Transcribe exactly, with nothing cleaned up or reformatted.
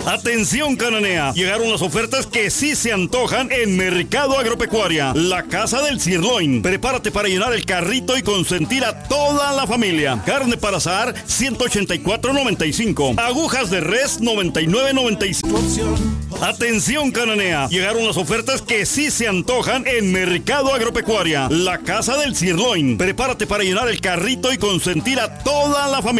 Atención Cananea, llegaron las ofertas que sí se antojan en Mercado Agropecuaria, la casa del sirloin. Prepárate para llenar el carrito y consentir a toda la familia. Carne para asar, ciento ochenta y cuatro noventa y cinco. Agujas de res, noventa y nueve noventa y cinco. Atención Cananea, llegaron las ofertas que sí se antojan en Mercado Agropecuaria, la casa del sirloin. Prepárate para llenar el carrito y consentir a toda la familia.